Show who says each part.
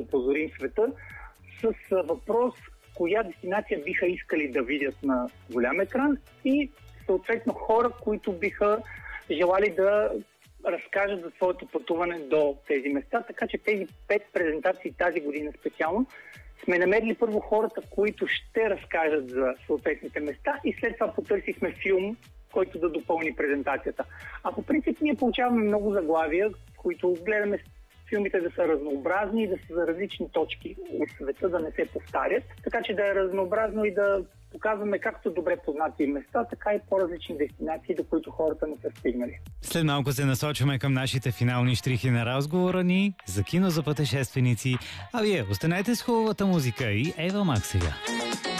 Speaker 1: опозорим света с въпрос коя дестинация биха искали да видят на голям екран и съответно хора, които биха желали да разкажат за своето пътуване до тези места. Така че тези 5 презентации тази година специално сме намерили първо хората, които ще разкажат за съответните места и след това потърсихме филм, който да допълни презентацията. А по принцип ние получаваме много заглавия, които гледаме филмите да са разнообразни и да са за различни точки от света, да не се повтарят. Така че да е разнообразно и да показваме както добре познати места, така и по-различни дестинации, до които хората не са стигнали.
Speaker 2: След малко се насочваме към нашите финални щрихи на разговора ни за кино за пътешественици. А вие останете с хубавата музика и Ева Мак сега.